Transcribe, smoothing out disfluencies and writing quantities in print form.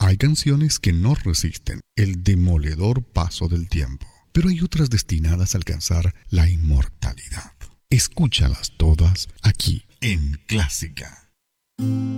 Hay canciones que no resisten el demoledor paso del tiempo, pero hay otras destinadas a alcanzar la inmortalidad. Escúchalas todas aquí en Clásica.